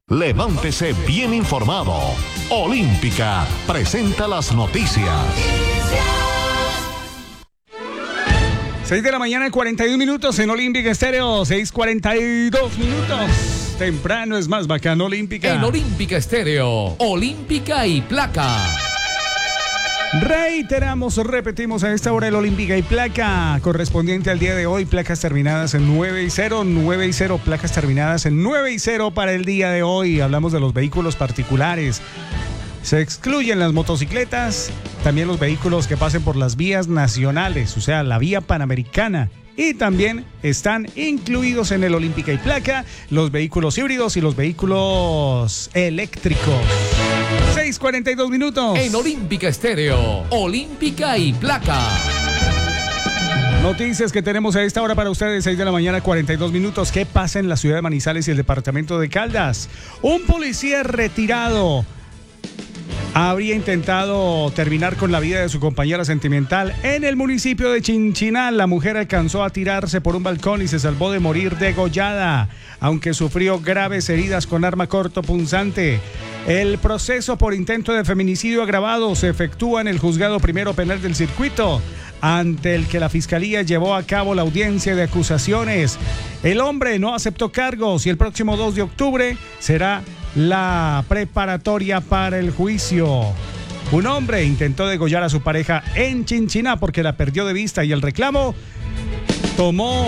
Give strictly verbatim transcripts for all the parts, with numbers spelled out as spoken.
Levántese bien informado. Olímpica presenta las noticias. seis de la mañana, cuarenta y un minutos en Olímpica Estéreo. seis cuarenta y dos minutos. Temprano es más bacano, Olímpica. En Olímpica Estéreo, Olímpica y Placa. Reiteramos, repetimos a esta hora el Olímpica y Placa, correspondiente al día de hoy, placas terminadas en nueve y cero, nueve y cero, placas terminadas en nueve y cero para el día de hoy. Hablamos de los vehículos particulares. Se excluyen las motocicletas, también los vehículos que pasen por las vías nacionales, o sea, la vía panamericana. Y también están incluidos en el Olímpica y Placa los vehículos híbridos y los vehículos eléctricos. seis cuarenta y dos minutos. En Olímpica Estéreo, Olímpica y Placa. Noticias que tenemos a esta hora para ustedes, seis de la mañana, cuarenta y dos minutos. ¿Qué pasa en la ciudad de Manizales y el departamento de Caldas? Un policía retirado habría intentado terminar con la vida de su compañera sentimental en el municipio de Chinchiná. La mujer alcanzó a tirarse por un balcón y se salvó de morir degollada, aunque sufrió graves heridas con arma cortopunzante. El proceso por intento de feminicidio agravado se efectúa en el Juzgado Primero Penal del Circuito, ante el que la Fiscalía llevó a cabo la audiencia de acusaciones. El hombre no aceptó cargos y el próximo dos de octubre será la preparatoria para el juicio. Un hombre intentó degollar a su pareja en Chinchiná porque la perdió de vista y el reclamo tomó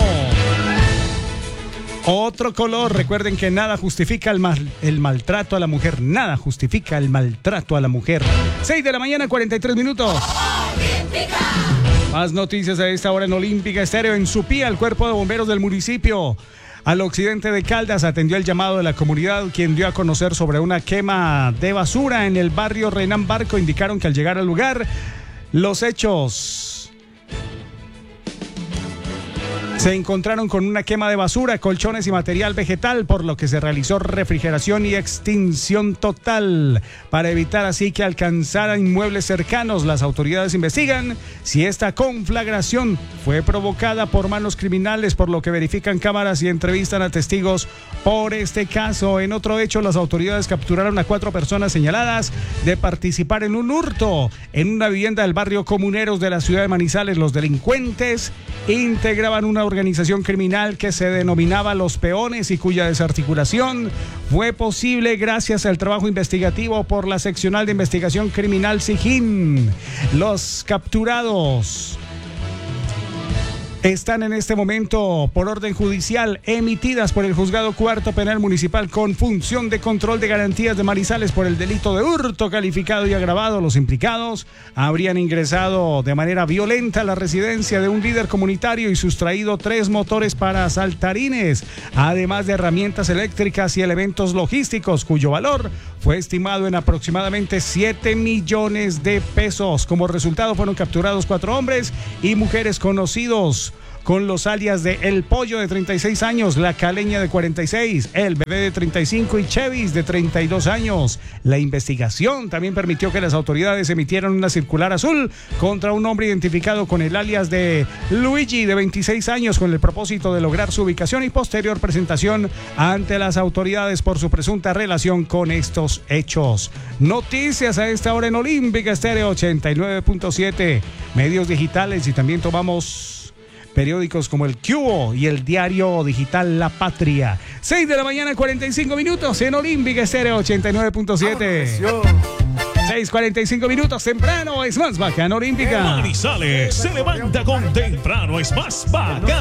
otro color. Recuerden que nada justifica el, mal, el maltrato a la mujer. Nada justifica el maltrato a la mujer. seis de la mañana, cuarenta y tres minutos. Olímpica. Más noticias a esta hora en Olímpica Estéreo. En Supía, el cuerpo de bomberos del municipio al occidente de Caldas atendió el llamado de la comunidad, quien dio a conocer sobre una quema de basura en el barrio Renán Barco. Indicaron que al llegar al lugar, los hechos se encontraron con una quema de basura, colchones y material vegetal, por lo que se realizó refrigeración y extinción total para evitar así que alcanzaran inmuebles cercanos. Las autoridades investigan si esta conflagración fue provocada por manos criminales, por lo que verifican cámaras y entrevistan a testigos por este caso. En otro hecho, las autoridades capturaron a cuatro personas señaladas de participar en un hurto en una vivienda del barrio Comuneros de la ciudad de Manizales. Los delincuentes integraban una organización criminal que se denominaba Los Peones y cuya desarticulación fue posible gracias al trabajo investigativo por la Seccional de Investigación Criminal SIGIN. Los capturados están en este momento por orden judicial emitidas por el Juzgado Cuarto Penal Municipal con función de control de garantías de Manizales por el delito de hurto calificado y agravado. Los implicados habrían ingresado de manera violenta a la residencia de un líder comunitario y sustraído tres motores para saltarines, además de herramientas eléctricas y elementos logísticos, cuyo valor fue estimado en aproximadamente siete millones de pesos. Como resultado, fueron capturados cuatro hombres y mujeres conocidos con los alias de El Pollo de treinta y seis años, La Caleña de cuarenta y seis, El Bebé de treinta y cinco y Chevis de treinta y dos años. La investigación también permitió que las autoridades emitieran una circular azul contra un hombre identificado con el alias de Luigi de veintiséis años, con el propósito de lograr su ubicación y posterior presentación ante las autoridades por su presunta relación con estos hechos. Noticias a esta hora en Olímpica Estéreo ochenta y nueve punto siete, medios digitales, y también tomamos periódicos como el Cubo y el diario digital La Patria. seis de la mañana, cuarenta y cinco minutos en Olímpica Estéreo ochenta y nueve punto siete. seis cuarenta y cinco minutos, temprano es más bacano, Olímpica. Manizales se levanta con temprano es más bacano.